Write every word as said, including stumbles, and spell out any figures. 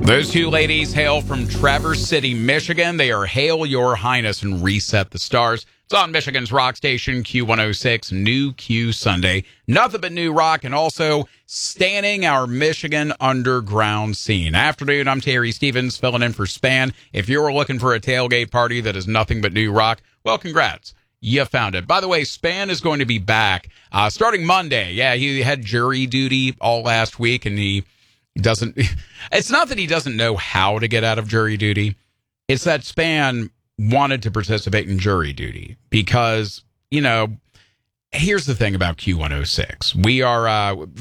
Those two ladies hail from Traverse City, Michigan. They are Hail Your Highness and Reset the Stars. It's on Michigan's rock station, Q one oh six, New Q Sunday. Nothing but new rock, and also standing our Michigan underground scene. Afternoon, I'm Terry Stevens, filling in for Span. If you're looking for a tailgate party that is nothing but new rock, well, congrats. You found it. By the way, Span is going to be back uh, starting Monday. Yeah, he had jury duty all last week, and he doesn't... It's not that he doesn't know how to get out of jury duty. It's that Span wanted to participate in jury duty because, you know, here's the thing about Q one oh six. We are... Uh,